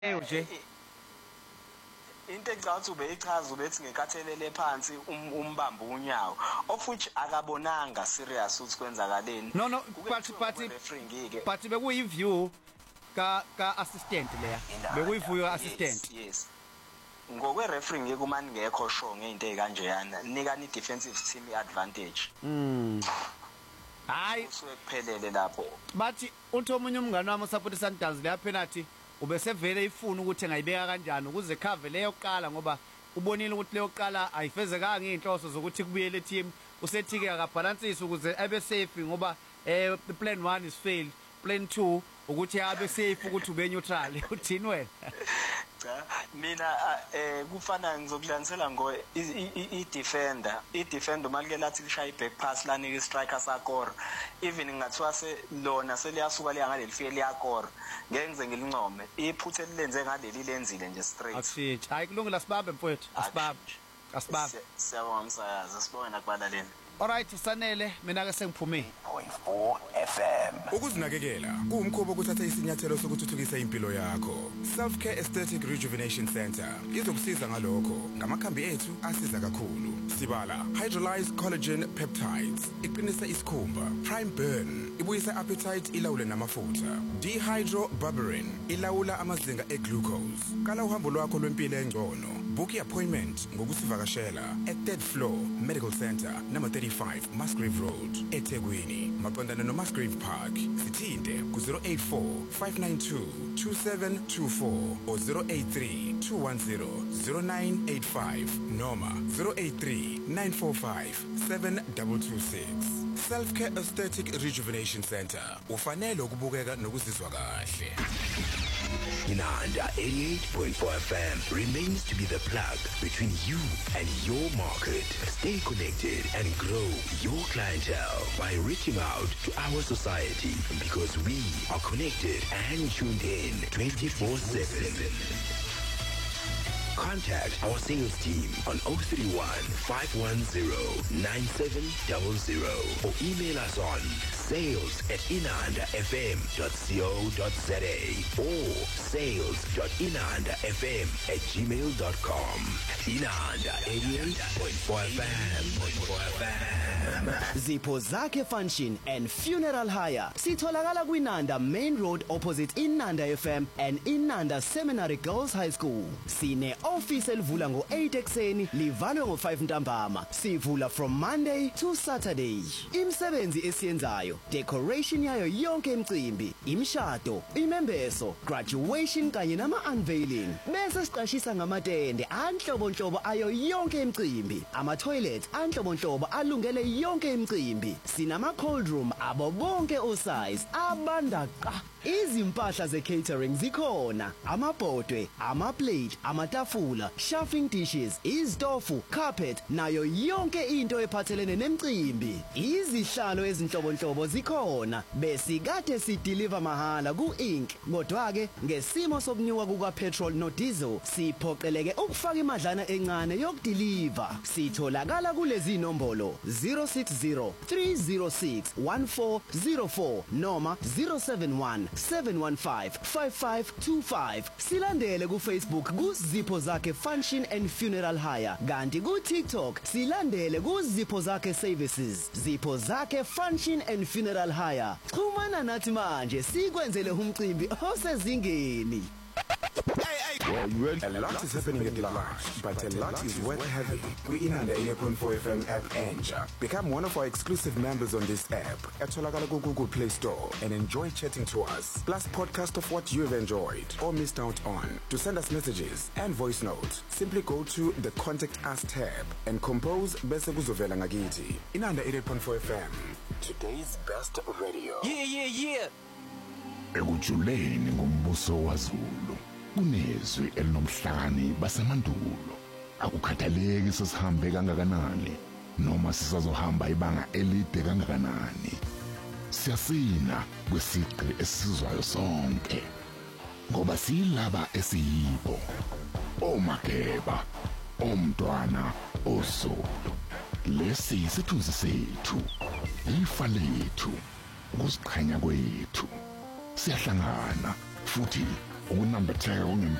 nje into ecathi ube ichaza ubethi ngekathelele phansi umbambo unyawo of which akabonanga serious ukuthi kwenzakaleni no but bekuyiview ka assistant leya bekuyiview ka assistant yes ngokwe referee ngeke uma ningekho sure ngeinto ezikanjeyana nika ni defensive team advantage hayi usuke kuphelele lapho bathi uThomunye umngane wami support Sundowns leya penalty ubesevele ifuna ukuthi engayibeka kanjani ukuze cover leyo qala ngoba ubonile ukuthi leyo qala ayifezekanga inhloso zokuthi kubuyele team usethike akabalansisa ukuze abe safe ngoba plan 1 is failed plan 2 ukuthi abe safe ukuthi ube neutral uthini wena cha mina kufana ngizokulanisela ngo i-defender malike lathi lishaya i-back pass lanika i-striker sakora even ngingathiwa lona seliyasuka liya ngaleli fike liyakora ngeke ngize ngilincome iphuthe lilenze ngaleli lenzile nje straight akusithi hayi kulungile asibambe mfowethu asibambe siyabonga msayazi sibonge nakubalaleni. Alright Sanele mina ke sengiphume 0.4 FM ukuzinakekela kuumkhobo ukuthatha isinyathelo sokuthuthukisa impilo yakho. Self Care Aesthetic Rejuvenation Center izokusiza ngalokho ngamakhambi ethu asiza kakhulu. Sibala hydrolyzed collagen peptides iqinisa isikhumba, prime burn ibuyisa appetite ilawule namafutha, dehydroberberine ilawula amazinga eglucose. Kala uhambo lwakho lwempilo engcono. Book your appointment ngokusivakashela at 3rd floor Medical Center number 35 Musgrave Road eThekwini maqondana no Musgrave Park. Sithinte ku 084 592 2724 or 083 210 0985 noma 083 945 7226. Self Care Aesthetic Rejuvenation Center ufanele ukubukeka nokuzizwa kahle. Inanda 88.4 FM remains to be the plug between you and your market. Stay connected and grow your clientele by reaching out to our society because we are connected and tuned in 24/7. Contact our sales team on 031 510 9700 or email us on sales@inandafm.co.za or sales.inandafm@gmail.com. Inanda 88.4 FM. Zipho Zakhe Function and Funeral Hire sitholakala kwinanda Main Road opposite Inanda FM and Inanda Seminary Girls High School. Sine office elivula ngo8 ekseni livalwe ngo5 ntambama. Sivula from Monday to Saturday. Imsebenzi esiyenzayo, decoration yayo yonke imicimbi, imishado, imembeso, graduation kanye nama unveiling. Bese siqashisa ngamatende anhlobonhlobo ayo yonke imicimbi, ama toilet anhlobonhlobo alungele yonke imicimbi. Sinama cold room abo bonke osize abanda qa. Izimpahla ze catering zikhona, amabhodwe, ama plate, amatafula, chafing dishes, izitofu, carpet nayo yonke into ephathelene nemicimbi. Izihlalo ezinhlobonhlobo zikhona, bese kade si deliver mahala ku Inc. Kodwa ke ngesimo sokunyuka kuka petrol no diesel siphoqeleke ukufaka imadlana encane yokudeliver. Sitholakala kulezi inombolo 060 306 1404 noma 071 715 5525. Silandele ku Facebook ku Zipho Zakhe Function and Funeral Hire. Kanti ku TikTok silandele ku Zipho Zakhe Services. Zipho Zakhe Function and Funeral Hire. Xhumana nathi manje sikwenzele umcimbi osezingeni. A lot is happening at large, but a lot is worth having. We Inanda 88.4 FM app Enja. Become one of our exclusive members on this app at Tolagala Google Play Store and enjoy chatting to us. Plus podcast of what you have enjoyed or missed out on. To send us messages and voice notes, simply go to the Contact Us tab and compose bese kuzovela ngakithi. Inanda 88.4 FM. Today's best radio. Yeah. Ekujuleni ngombuso waZulu. Kunezwi elinomhlakani basemandulo. Akukhathaleki sesihambe kangakanani noma sisazohamba ibanga elide kangakanani. Siyasina kwesigqi esizwayo sonke. Ngoba silaba esiyibo. Omageba, omntwana, osolo. Lesi isithunzi sethu. Ifa lethu. Ukuziqhenya kwethu. Siyahlangana futhi ukunambitheka